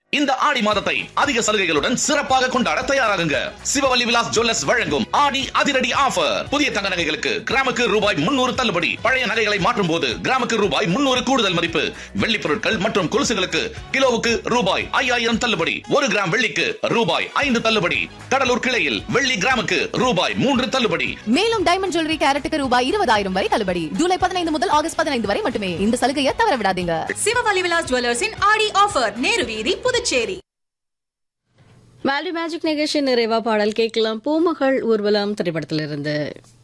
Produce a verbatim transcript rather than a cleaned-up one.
இந்த ஆடி மாதத்தை அதிக சலுகைகளுடன் சிறப்பாக கொண்டாட தயாராகுங்க. சிவவல்லி விலாஸ் ஜுவல்லர்ஸ் வழங்கும் ஆடி அதிரடி ஆஃபர். புதிய தங்க நகைகளுக்கு கிராமுக்கு ரூபாய் முன்னூறு தள்ளுபடி. பழைய நகைகளை மாற்றும் போது கிராமுக்கு ரூபாய் முன்னூறு கூடுதல் மதிப்பு. வெள்ளி பொருட்கள் மற்றும் கொலுசுகளுக்கு கிலோவுக்கு ரூபாய் ஐயாயிரம் தள்ளுபடி. ஒரு கிராம் வெள்ளிக்கு ரூபாய் ஐந்து தள்ளுபடி. கடலூர் கிளையில் வெள்ளி கிராமுக்கு ரூபாய் மூன்று தள்ளுபடி. மேலும் டைமண்ட் ஜுவல்லரி கேரட்டுக்கு ரூபாய் இருபதாயிரம் வரை தள்ளுபடி. ஜூலை பதினைந்து முதல் ஆகஸ்ட் பதினைந்து வரை மட்டுமே. இந்த சலுகையை தவற விடாதீங்க. சிவவல்லி விலாஸ் ஜுவல்லர்ஸின் ஆடி ஆஃபர், நேரு வீதி, புதுச்சேரி. மேலி மேஜிக் நிகழ்ச்சி நிறைவா பாடல் கேட்கலாம். பூமகள் ஊர்வலம் திரைப்படத்திலிருந்து.